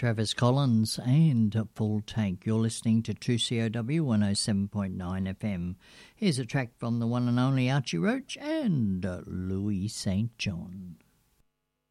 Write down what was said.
Travis Collins and Full Tank. You're listening to 2COW 107.9 FM. Here's a track from the one and only Archie Roach and Louis St. John.